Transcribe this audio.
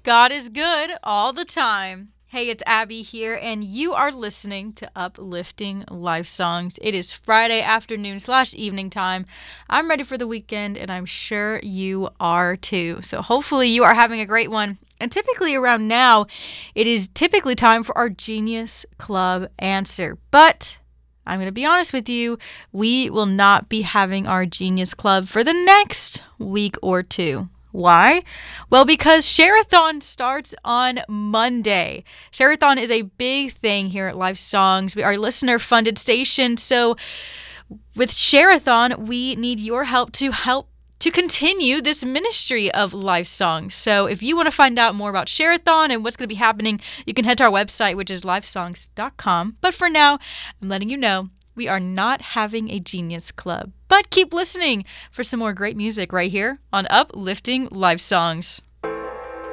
God is good all the time. Hey, it's Abby here, and you are listening to Uplifting Life Songs. It is Friday afternoon / evening time. I'm ready for the weekend, and I'm sure you are too. So hopefully you are having a great one. And typically around now, it is typically time for our Genius Club answer. But I'm going to be honest with you, we will not be having our Genius Club for the next week or two. Why? Well, because Share-a-thon starts on Monday. Share-a-thon is a big thing here at Life Songs. We are a listener-funded station, so with Share-a-thon, we need your help to continue this ministry of Life Songs. So if you want to find out more about Share-a-thon and what's going to be happening, you can head to our website, which is lifesongs.com. But for now, I'm letting you know we are not having a Genius Club. But keep listening for some more great music right here on Uplifting Life Songs.